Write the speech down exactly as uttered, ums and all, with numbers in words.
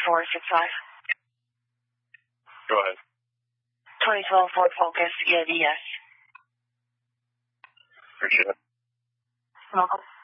four six five. Go ahead. twenty twelve Ford Focus E I D S. Appreciate it. Welcome.